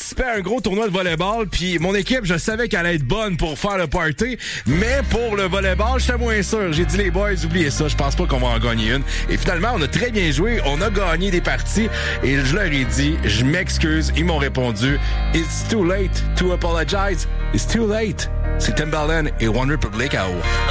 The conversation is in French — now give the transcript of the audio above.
participé à un gros tournoi de volleyball, puis mon équipe, je savais qu'elle allait être bonne pour faire le party, mais pour le volleyball, j'étais moins sûr. J'ai dit, les boys, oubliez ça, je pense pas qu'on va en gagner une. Et finalement, on a très bien joué, on a gagné des parties, et je leur ai dit, je m'excuse. Ils m'ont répondu, it's too late to apologize, it's too late. C'est Timbaland et One Republic à haut.